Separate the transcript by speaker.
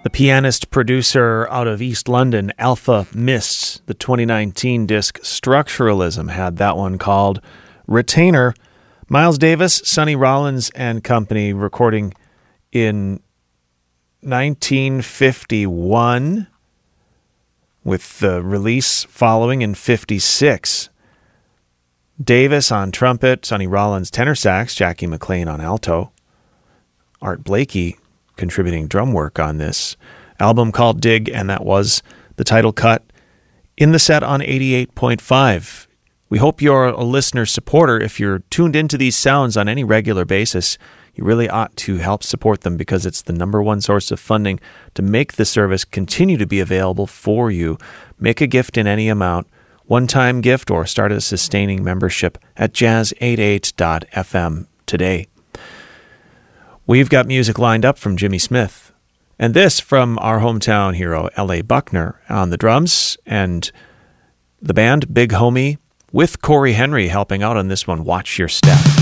Speaker 1: The pianist-producer out of East London, Alpha Mist, the 2019 disc Structuralism, had that one called Retainer. Miles Davis, Sonny Rollins and Company, recording in 1951, with the release following in 56. Davis on trumpet, Sonny Rollins tenor sax, Jackie McLean on alto, Art Blakey contributing drum work on this album called Dig, and that was the title cut in the set on 88.5. We hope you're a listener supporter. If you're tuned into these sounds on any regular basis, you really ought to help support them, because it's the number one source of funding to make the service continue to be available for you. Make a gift in any amount, one-time gift, or start a sustaining membership at jazz88.fm today. We've got music lined up from Jimmy Smith, and this from our hometown hero, L.A. Buckner, on the drums, and the band Big Homie, with Corey Henry helping out on this one, Watch Your Step.